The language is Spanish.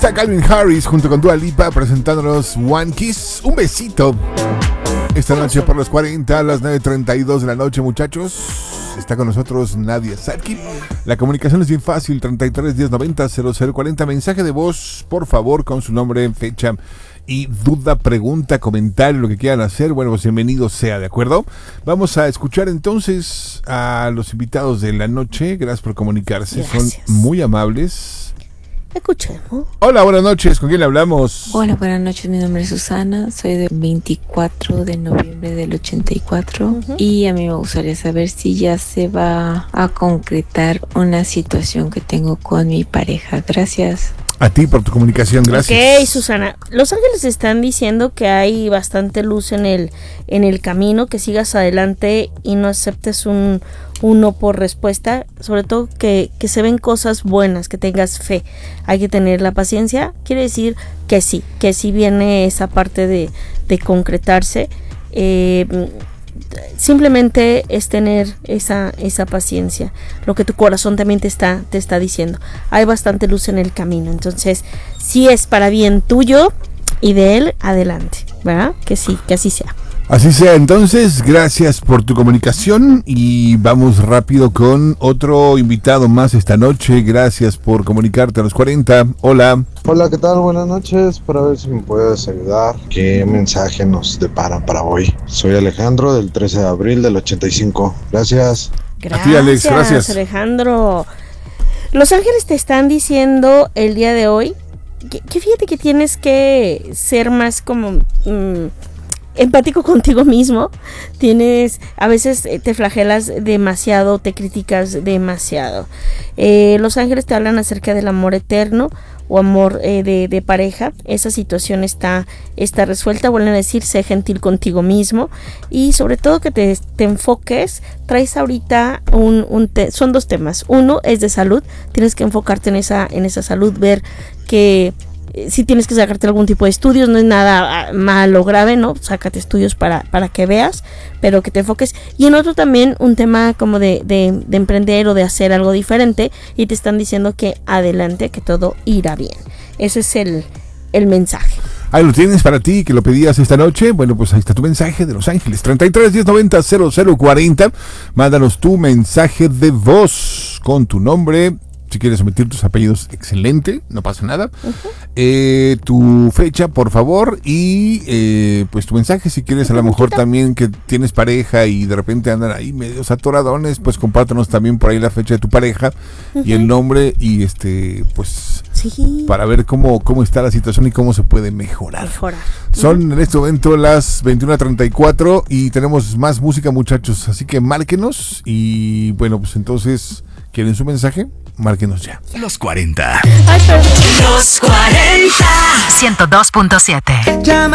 está Calvin Harris junto con Dua Lipa presentándonos One Kiss. Un besito. Esta noche por los 40 a las 9:32 de la noche, muchachos. Está con nosotros Nadia Sadki. La comunicación es bien fácil, 33 10 90 0040. Mensaje de voz, por favor, con su nombre, fecha y duda, pregunta, comentario, lo que quieran hacer. Bueno, pues bienvenido sea, ¿de acuerdo? Vamos a escuchar entonces a los invitados de la noche. Gracias por comunicarse, Gracias. Son muy amables. Escuchemos. Hola, buenas noches, ¿con quién le hablamos? Hola, buenas noches, mi nombre es Susana, soy del 24 de noviembre del 84 y a mí me gustaría saber si ya se va a concretar una situación que tengo con mi pareja. Gracias. A ti por tu comunicación, gracias. Ok, Susana. Los ángeles están diciendo que hay bastante luz en el camino, que sigas adelante y no aceptes un no por respuesta. Sobre todo que se ven cosas buenas, que tengas fe. Hay que tener la paciencia. Quiere decir que sí viene esa parte de concretarse. Simplemente es tener esa paciencia, lo que tu corazón también te está diciendo. Hay bastante luz en el camino, entonces si es para bien tuyo y de él, adelante, ¿verdad? Que sí, que así sea. Así sea, entonces, gracias por tu comunicación y vamos rápido con otro invitado más esta noche. Gracias por comunicarte a los 40. Hola. Hola, ¿qué tal? Buenas noches, para ver si me puedes ayudar. ¿Qué mensaje nos deparan para hoy? Soy Alejandro, del 13 de abril del 85. Gracias. A ti, Alex, gracias. Alejandro. Los ángeles te están diciendo el día de hoy que fíjate que tienes que ser más como... empático contigo mismo. A veces te flagelas demasiado, te criticas demasiado. Los ángeles te hablan acerca del amor eterno o amor de pareja. Esa situación está resuelta. Vuelven a decir, sé gentil contigo mismo y sobre todo que te enfoques. Traes ahorita son dos temas. Uno es de salud, tienes que enfocarte en esa salud, ver que si tienes que sacarte algún tipo de estudios, no es nada malo o grave, ¿no? Sácate estudios para que veas, pero que te enfoques. Y en otro también un tema como de emprender o de hacer algo diferente y te están diciendo que adelante, que todo irá bien. Ese es el mensaje. Ahí lo tienes para ti, que lo pedías esta noche. Bueno, pues ahí está tu mensaje de Los Ángeles, 33 10 90 0040. Mándanos tu mensaje de voz con tu nombre. Si quieres omitir tus apellidos, excelente, no pasa nada. Tu fecha, por favor, y pues tu mensaje, si quieres a lo mejor también que tienes pareja y de repente andan ahí medios atoradones, pues compártanos también por ahí la fecha de tu pareja y el nombre y pues sí, para ver cómo está la situación y cómo se puede mejorar. Son en este momento las 21:34 y tenemos más música, muchachos, así que márquenos y bueno, pues entonces, ¿quieren su mensaje? Márquenos ya. Los 40. Los 40. 102.7.